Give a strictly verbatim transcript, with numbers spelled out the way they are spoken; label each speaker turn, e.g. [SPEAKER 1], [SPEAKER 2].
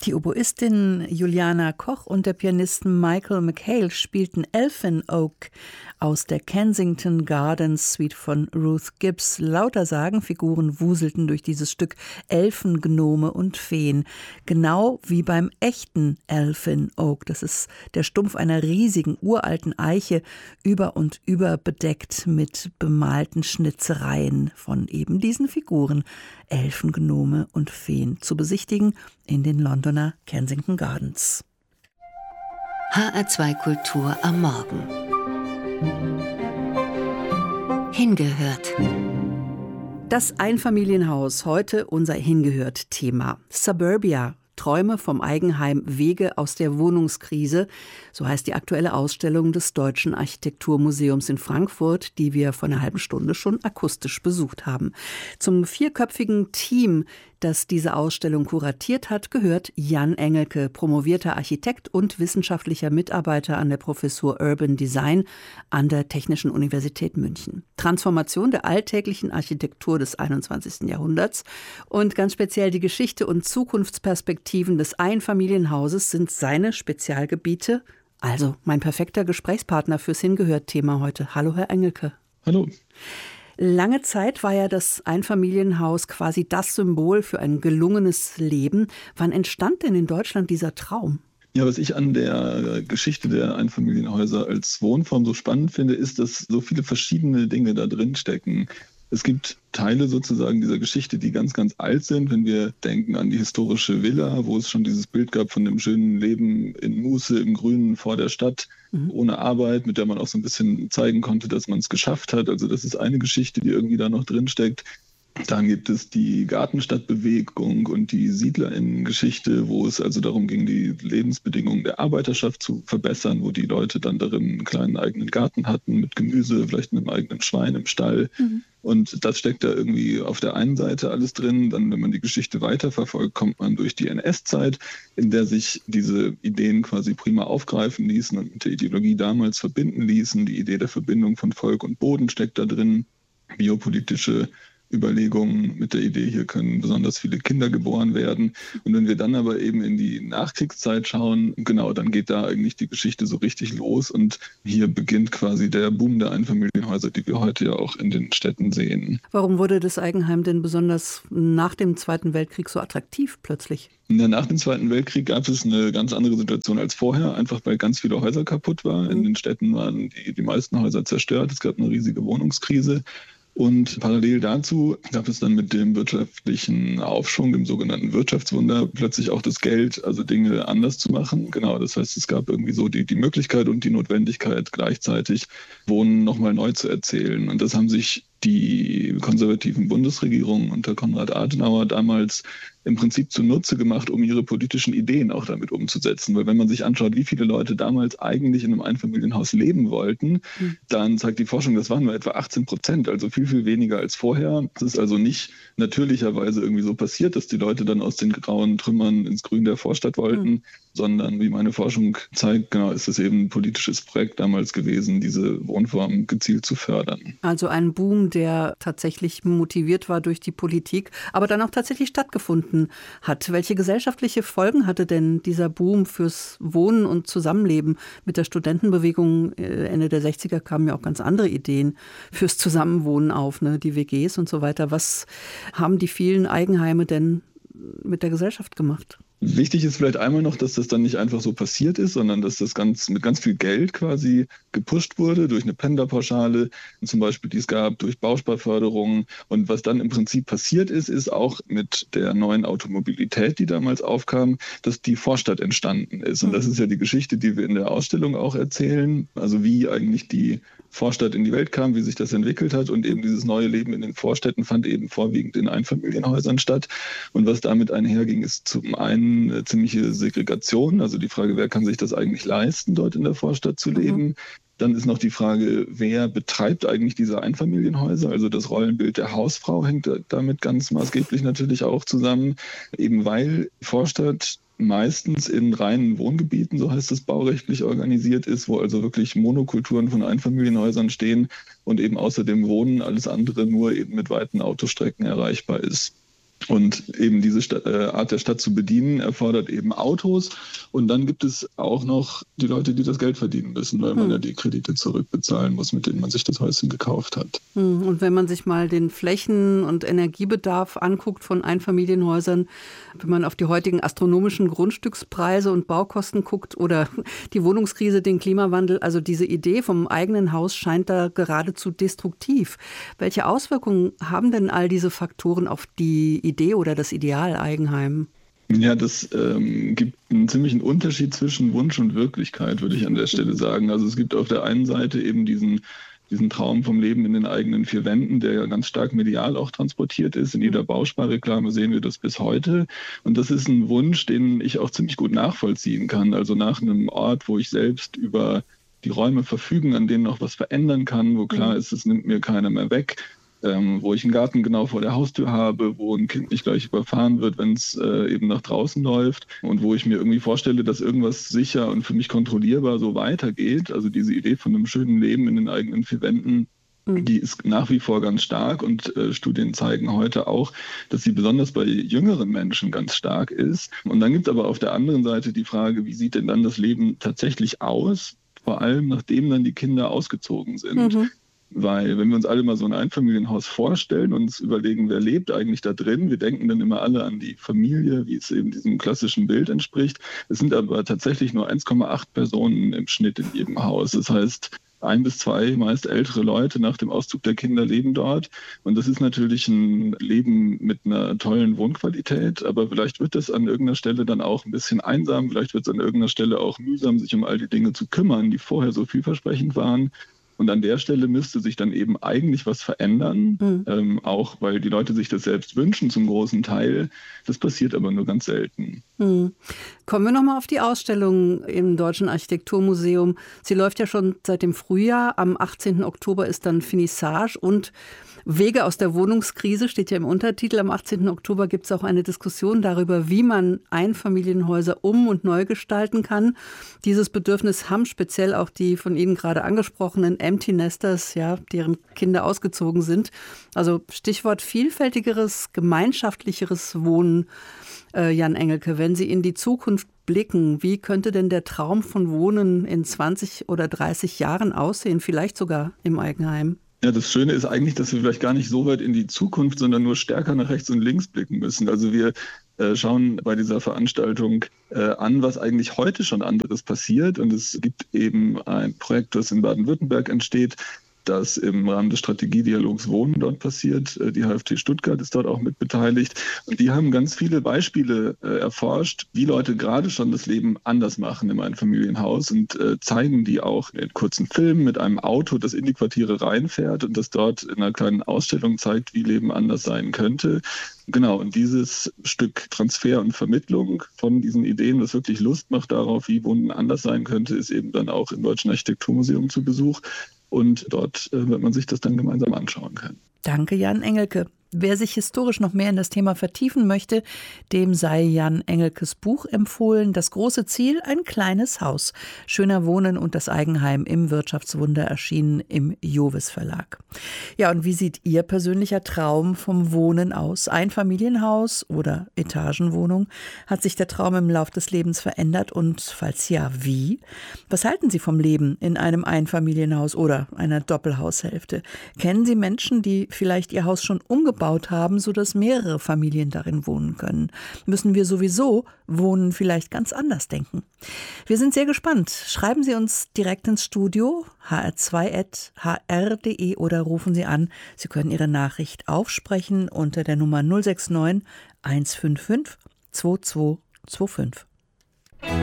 [SPEAKER 1] Die Oboistin Juliana Koch und der Pianist Michael McHale spielten Elfin Oak aus der Kensington Gardens Suite von Ruth Gibbs. Lauter Sagenfiguren wuselten durch dieses Stück, Elfen, Gnome und Feen. Genau wie beim echten Elfin Oak. Das ist der Stumpf einer riesigen, uralten Eiche, über und über bedeckt mit bemalten Schnitzereien von eben diesen Figuren. Elfen, Gnome und Feen zu besichtigen in den Londoner Kensington Gardens.
[SPEAKER 2] H R zwei Kultur am Morgen. Hingehört.
[SPEAKER 1] Das Einfamilienhaus, heute unser Hingehört-Thema. Suburbia. Träume vom Eigenheim, Wege aus der Wohnungskrise. So heißt die aktuelle Ausstellung des Deutschen Architekturmuseums in Frankfurt, die wir vor einer halben Stunde schon akustisch besucht haben. Zum vierköpfigen Team, das diese Ausstellung kuratiert hat, gehört Jan Engelke, promovierter Architekt und wissenschaftlicher Mitarbeiter an der Professur Urban Design an der Technischen Universität München. Transformation der alltäglichen Architektur des einundzwanzigsten Jahrhunderts und ganz speziell die Geschichte und Zukunftsperspektiven des Einfamilienhauses sind seine Spezialgebiete. Also mein perfekter Gesprächspartner fürs Hingehört-Thema heute. Hallo, Herr Engelke.
[SPEAKER 3] Hallo.
[SPEAKER 1] Lange Zeit war ja das Einfamilienhaus quasi das Symbol für ein gelungenes Leben. Wann entstand denn in Deutschland dieser Traum?
[SPEAKER 3] Ja, was ich an der Geschichte der Einfamilienhäuser als Wohnform so spannend finde, ist, dass so viele verschiedene Dinge da drin stecken. Es gibt Teile sozusagen dieser Geschichte, die ganz, ganz alt sind. Wenn wir denken an die historische Villa, wo es schon dieses Bild gab von dem schönen Leben in Muße, im Grünen vor der Stadt, mhm. ohne Arbeit, mit der man auch so ein bisschen zeigen konnte, dass man es geschafft hat. Also das ist eine Geschichte, die irgendwie da noch drin steckt. Dann gibt es die Gartenstadtbewegung und die SiedlerInnen-Geschichte, wo es also darum ging, die Lebensbedingungen der Arbeiterschaft zu verbessern, wo die Leute dann darin einen kleinen eigenen Garten hatten mit Gemüse, vielleicht einem eigenen Schwein im Stall. Mhm. Und das steckt da irgendwie auf der einen Seite alles drin. Dann, wenn man die Geschichte weiterverfolgt, kommt man durch die N S-Zeit, in der sich diese Ideen quasi prima aufgreifen ließen und mit der Ideologie damals verbinden ließen. Die Idee der Verbindung von Volk und Boden steckt da drin. Biopolitische Überlegungen mit der Idee, hier können besonders viele Kinder geboren werden. Und wenn wir dann aber eben in die Nachkriegszeit schauen, genau, dann geht da eigentlich die Geschichte so richtig los und hier beginnt quasi der Boom der Einfamilienhäuser, die wir heute ja auch in den Städten sehen.
[SPEAKER 1] Warum wurde das Eigenheim denn besonders nach dem Zweiten Weltkrieg so attraktiv plötzlich?
[SPEAKER 3] Ja, nach dem Zweiten Weltkrieg gab es eine ganz andere Situation als vorher, einfach weil ganz viele Häuser kaputt waren. In den Städten waren die, die meisten Häuser zerstört, es gab eine riesige Wohnungskrise. Und parallel dazu gab es dann mit dem wirtschaftlichen Aufschwung, dem sogenannten Wirtschaftswunder, plötzlich auch das Geld, also Dinge anders zu machen. Genau, das heißt, es gab irgendwie so die, die Möglichkeit und die Notwendigkeit, gleichzeitig Wohnen nochmal neu zu erzählen. Und das haben sich die konservativen Bundesregierungen unter Konrad Adenauer damals im Prinzip zunutze gemacht, um ihre politischen Ideen auch damit umzusetzen. Weil wenn man sich anschaut, wie viele Leute damals eigentlich in einem Einfamilienhaus leben wollten, mhm. dann zeigt die Forschung, das waren nur etwa achtzehn Prozent, also viel, viel weniger als vorher. Es ist also nicht natürlicherweise irgendwie so passiert, dass die Leute dann aus den grauen Trümmern ins Grün der Vorstadt wollten, mhm. sondern wie meine Forschung zeigt, genau, ist es eben ein politisches Projekt damals gewesen, diese Wohnform gezielt zu fördern.
[SPEAKER 1] Also ein Boom, der tatsächlich motiviert war durch die Politik, aber dann auch tatsächlich stattgefunden hat. Welche gesellschaftliche Folgen hatte denn dieser Boom fürs Wohnen und Zusammenleben? Mit der Studentenbewegung Ende der sechziger kamen ja auch ganz andere Ideen fürs Zusammenwohnen auf, ne? Die W Gs und so weiter. Was haben die vielen Eigenheime denn mit der Gesellschaft gemacht?
[SPEAKER 3] Wichtig ist vielleicht einmal noch, dass das dann nicht einfach so passiert ist, sondern dass das ganz mit ganz viel Geld quasi gepusht wurde durch eine Pendlerpauschale, zum Beispiel, die es gab, durch Bausparförderung. Und was dann im Prinzip passiert ist, ist auch mit der neuen Automobilität, die damals aufkam, dass die Vorstadt entstanden ist. Und das ist ja die Geschichte, die wir in der Ausstellung auch erzählen. Also wie eigentlich die Vorstadt in die Welt kam, wie sich das entwickelt hat. Und eben dieses neue Leben in den Vorstädten fand eben vorwiegend in Einfamilienhäusern statt. Und was damit einherging, ist zum einen eine ziemliche Segregation, also die Frage, wer kann sich das eigentlich leisten, dort in der Vorstadt zu leben. Mhm. Dann ist noch die Frage, wer betreibt eigentlich diese Einfamilienhäuser? Also das Rollenbild der Hausfrau hängt damit ganz maßgeblich natürlich auch zusammen, eben weil Vorstadt meistens in reinen Wohngebieten, so heißt es, baurechtlich organisiert ist, wo also wirklich Monokulturen von Einfamilienhäusern stehen und eben außer dem Wohnen alles andere nur eben mit weiten Autostrecken erreichbar ist. Und eben diese Stadt, äh, Art der Stadt zu bedienen, erfordert eben Autos. Und dann gibt es auch noch die Leute, die das Geld verdienen müssen, weil man hm. ja die Kredite zurückbezahlen muss, mit denen man sich das Häuschen gekauft hat.
[SPEAKER 1] Hm. Und wenn man sich mal den Flächen- und Energiebedarf anguckt von Einfamilienhäusern, wenn man auf die heutigen astronomischen Grundstückspreise und Baukosten guckt oder die Wohnungskrise, den Klimawandel, also diese Idee vom eigenen Haus scheint da geradezu destruktiv. Welche Auswirkungen haben denn all diese Faktoren auf die Idee oder das Ideal Eigenheim?
[SPEAKER 3] Ja, das ähm, gibt einen ziemlichen Unterschied zwischen Wunsch und Wirklichkeit, würde ich an der Stelle sagen. Also es gibt auf der einen Seite eben diesen, diesen Traum vom Leben in den eigenen vier Wänden, der ja ganz stark medial auch transportiert ist. In jeder Bausparreklame sehen wir das bis heute. Und das ist ein Wunsch, den ich auch ziemlich gut nachvollziehen kann. Also nach einem Ort, wo ich selbst über die Räume verfügen, an denen noch was verändern kann, wo klar ist, es nimmt mir keiner mehr weg. Ähm, wo ich einen Garten genau vor der Haustür habe, wo ein Kind nicht gleich überfahren wird, wenn es äh, eben nach draußen läuft und wo ich mir irgendwie vorstelle, dass irgendwas sicher und für mich kontrollierbar so weitergeht. Also diese Idee von einem schönen Leben in den eigenen vier Wänden, mhm. die ist nach wie vor ganz stark und äh, Studien zeigen heute auch, dass sie besonders bei jüngeren Menschen ganz stark ist. Und dann gibt es aber auf der anderen Seite die Frage, wie sieht denn dann das Leben tatsächlich aus? Vor allem, nachdem dann die Kinder ausgezogen sind. Mhm. Weil wenn wir uns alle mal so ein Einfamilienhaus vorstellen und uns überlegen, wer lebt eigentlich da drin, wir denken dann immer alle an die Familie, wie es eben diesem klassischen Bild entspricht. Es sind aber tatsächlich nur eins Komma acht Personen im Schnitt in jedem Haus. Das heißt, ein bis zwei meist ältere Leute nach dem Auszug der Kinder leben dort. Und das ist natürlich ein Leben mit einer tollen Wohnqualität, aber vielleicht wird das an irgendeiner Stelle dann auch ein bisschen einsam, vielleicht wird es an irgendeiner Stelle auch mühsam, sich um all die Dinge zu kümmern, die vorher so vielversprechend waren. Und an der Stelle müsste sich dann eben eigentlich was verändern, mhm. ähm, auch weil die Leute sich das selbst wünschen zum großen Teil. Das passiert aber nur ganz selten.
[SPEAKER 1] Mhm. Kommen wir nochmal auf die Ausstellung im Deutschen Architekturmuseum. Sie läuft ja schon seit dem Frühjahr. Am achtzehnten Oktober ist dann Finissage und Wege aus der Wohnungskrise steht ja im Untertitel. Am achtzehnten Oktober gibt es auch eine Diskussion darüber, wie man Einfamilienhäuser um- und neu gestalten kann. Dieses Bedürfnis haben speziell auch die von Ihnen gerade angesprochenen Empty Nesters, ja, deren Kinder ausgezogen sind. Also Stichwort vielfältigeres, gemeinschaftlicheres Wohnen. Äh, Jan Engelke, wenn Sie in die Zukunft blicken, wie könnte denn der Traum von Wohnen in zwanzig oder dreißig Jahren aussehen, vielleicht sogar im Eigenheim?
[SPEAKER 3] Ja, das Schöne ist eigentlich, dass wir vielleicht gar nicht so weit in die Zukunft, sondern nur stärker nach rechts und links blicken müssen. Also wir äh, schauen bei dieser Veranstaltung äh, an, was eigentlich heute schon anderes passiert. Und es gibt eben ein Projekt, das in Baden-Württemberg entsteht, das im Rahmen des Strategiedialogs Wohnen dort passiert. Die H F T Stuttgart ist dort auch mit beteiligt. Und die haben ganz viele Beispiele äh, erforscht, wie Leute gerade schon das Leben anders machen im Einfamilienhaus und äh, zeigen die auch in kurzen Filmen mit einem Auto, das in die Quartiere reinfährt und das dort in einer kleinen Ausstellung zeigt, wie Leben anders sein könnte. Genau, und dieses Stück Transfer und Vermittlung von diesen Ideen, das wirklich Lust macht darauf, wie Wohnen anders sein könnte, ist eben dann auch im Deutschen Architekturmuseum zu Besuch. Und dort äh, wird man sich das dann gemeinsam anschauen können.
[SPEAKER 1] Danke, Jan Engelke. Wer sich historisch noch mehr in das Thema vertiefen möchte, dem sei Jan Engelkes Buch empfohlen. Das große Ziel, ein kleines Haus. Schöner Wohnen und das Eigenheim im Wirtschaftswunder, erschienen im Jovis Verlag. Ja, und wie sieht Ihr persönlicher Traum vom Wohnen aus? Einfamilienhaus oder Etagenwohnung? Hat sich der Traum im Lauf des Lebens verändert und falls ja, wie? Was halten Sie vom Leben in einem Einfamilienhaus oder einer Doppelhaushälfte? Kennen Sie Menschen, die vielleicht ihr Haus schon umgebaut haben, sodass mehrere Familien darin wohnen können? Müssen wir sowieso Wohnen vielleicht ganz anders denken? Wir sind sehr gespannt. Schreiben Sie uns direkt ins Studio h r zwei at h r punkt d e oder rufen Sie an. Sie können Ihre Nachricht aufsprechen unter der Nummer null sechs neun eins fünf fünf zwei zwei zwei fünf.